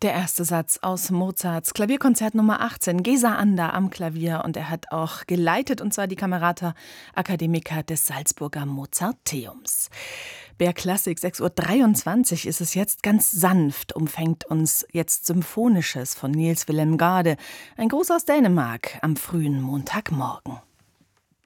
Der erste Satz aus Mozarts Klavierkonzert Nummer 18, Gesa Anda am Klavier, und er hat auch geleitet, und zwar die Camerata Academica des Salzburger Mozarteums. BR Klassik, 6:23 Uhr ist es jetzt. Ganz sanft umfängt uns jetzt Symphonisches von Niels Wilhelm Gade, ein Gruß aus Dänemark am frühen Montagmorgen.